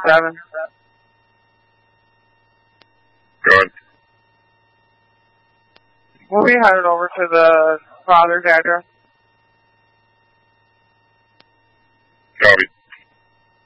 7. Good. We'll be headed over to the father's address.